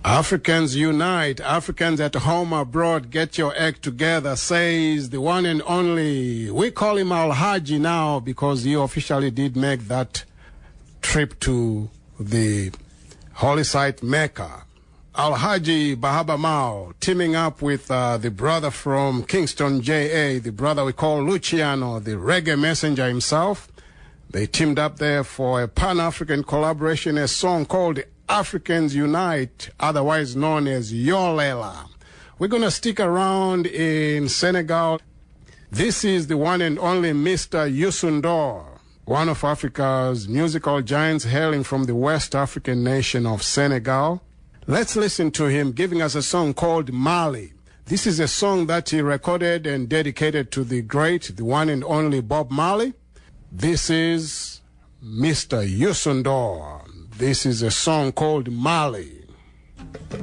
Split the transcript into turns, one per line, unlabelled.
Africans unite. Africans at home, abroad, get your act together, says the one and only. We call him Al-Haji now because he officially did make that trip to the holy site Mecca. Al-Haji Bahaba Mao, teaming up with the brother from Kingston, J.A., the brother we call Luciano, the reggae messenger himself. They teamed up there for a Pan-African collaboration, a song called Africans Unite, otherwise known as Yolela. We're going to stick around in Senegal. This is the one and only Mr. Youssou N'Dour, one of Africa's musical giants hailing from the West African nation of Senegal. Let's listen to him giving us a song called Mali. This is a song that he recorded and dedicated to the great, the one and only Bob Marley. This is Mr. Youssou N'Dour. This is a song called Mali.